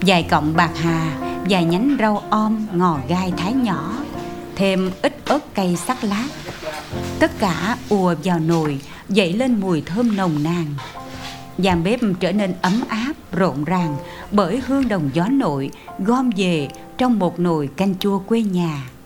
vài cọng bạc hà, vài nhánh rau om ngò gai thái nhỏ, thêm ít ớt cay sắc lát. Tất cả ùa vào nồi, dậy lên mùi thơm nồng nàn. Gian bếp trở nên ấm áp, rộn ràng bởi hương đồng gió nội gom về trong một nồi canh chua quê nhà.